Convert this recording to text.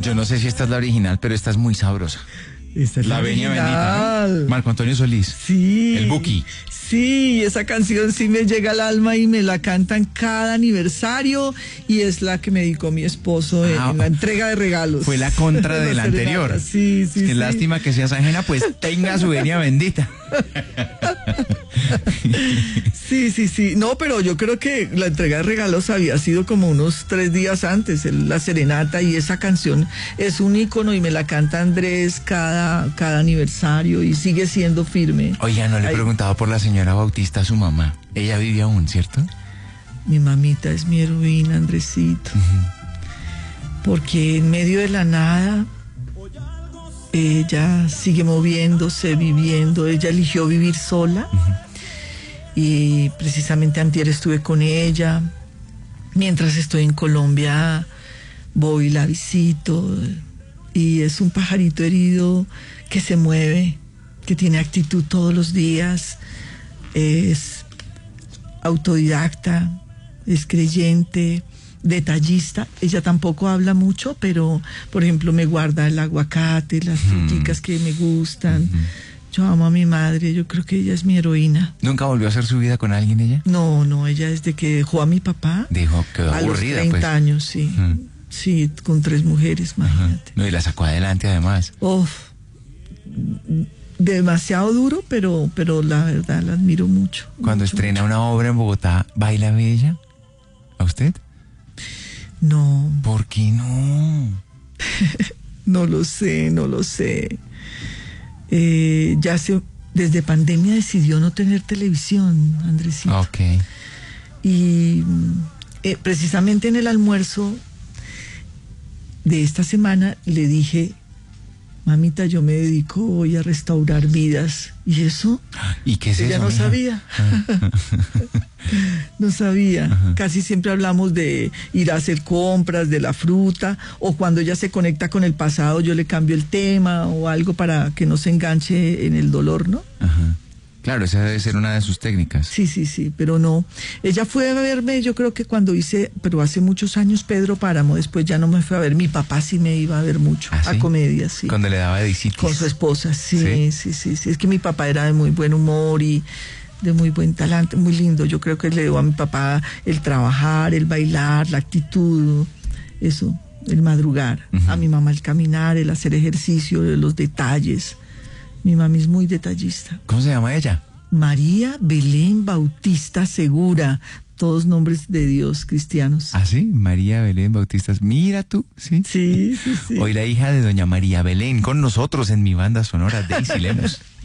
Yo no sé si esta es la original, pero esta es muy sabrosa. Esta es La Venia Bendita, original. ¿no? Marco Antonio Solís. Sí. El Buki. Sí, esa canción sí me llega al alma y me la cantan cada aniversario y es la que me dedicó mi esposo en la entrega de regalos. Fue la contra de la serenata. anterior. Sí, sí, Qué sí. lástima que seas ajena, pues tenga su Venia Bendita. Sí, sí, sí. No, pero yo creo que la entrega de regalos había sido como unos 3 días antes, la serenata, y esa canción es un ícono y me la canta Andrés cada aniversario y sigue siendo firme. Oiga, no le he preguntado por la señora Bautista, su mamá. Ella vive aún, ¿cierto? Mi mamita es mi heroína, Andresito. Porque en medio de la nada, ella sigue moviéndose, viviendo. Ella eligió vivir sola. Y precisamente antier estuve con ella. Mientras estoy en Colombia, voy y la visito. Y es un pajarito herido que se mueve, que tiene actitud todos los días. Es autodidacta, es creyente, detallista. Ella tampoco habla mucho, pero por ejemplo me guarda el aguacate, las fruticas que me gustan. Yo amo a mi madre, yo creo que ella es mi heroína. ¿Nunca volvió a hacer su vida con alguien ella? No, ella desde que dejó a mi papá. Dijo, quedó a aburrida, los 30 pues. años, sí. Sí, con 3 mujeres, imagínate. No, y la sacó adelante además. Uf, demasiado duro, pero la verdad la admiro mucho. Cuando mucho, estrena mucho. una obra en Bogotá, ¿baila bella? ¿A usted? No, ¿Por qué no? no lo sé. Desde pandemia decidió no tener televisión, Andresito. Ok. Y precisamente en el almuerzo de esta semana le dije, mamita, yo me dedico hoy a restaurar vidas. ¿Y eso? ¿Y qué es Ella eso, no mija? sabía. No sabía. Casi siempre hablamos de ir a hacer compras, de la fruta, o cuando ella se conecta con el pasado, yo le cambio el tema o algo para que no se enganche en el dolor, ¿no? Ajá. Claro, esa debe ser una de sus técnicas. Sí, pero no. Ella fue a verme, yo creo que cuando hice, pero hace muchos años, Pedro Páramo, después ya no me fue a ver. Mi papá sí me iba a ver mucho, ¿Ah, sí? a comedias, sí. Cuando le daba edicitis. Con su esposa, sí. Es que mi papá era de muy buen humor y de muy buen talante, muy lindo. Yo creo que le dio a mi papá el trabajar, el bailar, la actitud, eso, el madrugar. A mi mamá el caminar, el hacer ejercicio, los detalles. Mi mami es muy detallista. ¿Cómo se llama ella? María Belén Bautista Segura, todos nombres de Dios cristianos. ¿Ah, sí? María Belén Bautista. Mira tú, ¿sí? Sí. Hoy la hija de doña María Belén con nosotros en mi banda sonora, Daisy Lemus.